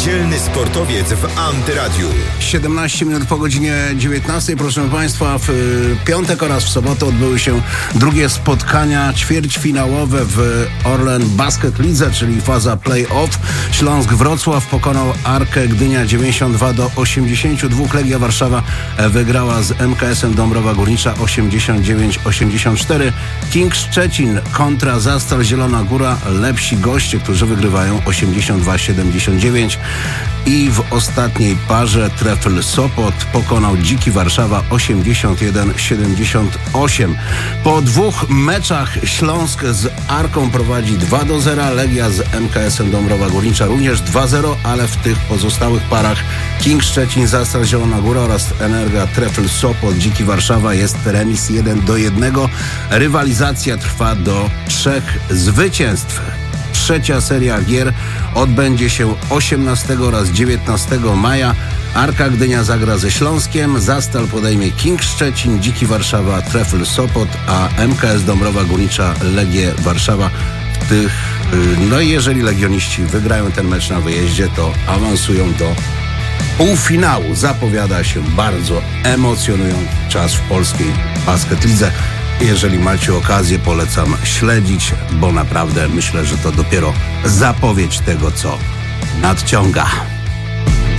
Niedzielny sportowiec w Antyradiu. 17 minut po godzinie 19. Proszę Państwa, w piątek oraz w sobotę odbyły się drugie spotkania ćwierćfinałowe w Orlen Basket Lidze, czyli faza play-off. Śląsk Wrocław pokonał Arkę Gdynia 92-82. Legia Warszawa wygrała z MKS-em Dąbrowa Górnicza 89-84. King Szczecin kontra Zastal Zielona Góra. Lepsi goście, którzy wygrywają 82-79. I w ostatniej parze Trefl Sopot pokonał Dziki Warszawa 81-78. Po dwóch meczach Śląsk z Arką prowadzi 2-0, Legia z MKS-em Dąbrowa Górnicza również 2-0, ale w tych pozostałych parach King Szczecin, Zastal Zielona Góra oraz Energa Trefl Sopot, Dziki Warszawa jest remis 1-1. Rywalizacja trwa do 3 zwycięstw. Trzecia seria gier odbędzie się 18 oraz 19 maja. Arka Gdynia zagra ze Śląskiem, Zastal podejmie King Szczecin, Dziki Warszawa, Trefl Sopot, a MKS Dąbrowa Górnicza Legię Warszawa. No i jeżeli legioniści wygrają ten mecz na wyjeździe, to awansują do półfinału. Zapowiada się bardzo emocjonujący czas w polskiej basket lidze. Jeżeli macie okazję, polecam śledzić, bo naprawdę myślę, że to dopiero zapowiedź tego, co nadciąga.